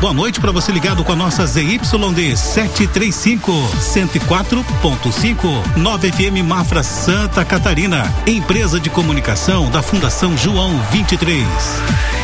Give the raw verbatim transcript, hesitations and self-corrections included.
Boa noite para você ligado com a nossa Z Y D sete três cinco, cento e quatro ponto cinco, nove F M Mafra Santa Catarina, empresa de comunicação da Fundação João vinte e três.